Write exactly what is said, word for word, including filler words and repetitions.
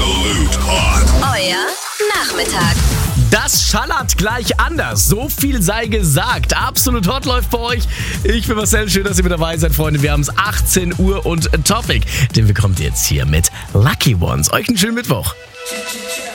Absolut Hot. Euer Nachmittag. Das schallert gleich anders. So viel sei gesagt. Absolut Hot läuft bei euch. Ich bin Marcel. Schön, dass ihr mit dabei seid, Freunde. Wir haben es achtzehn Uhr und Topic. Den bekommt ihr jetzt hier mit Lucky Ones. Euch einen schönen Mittwoch.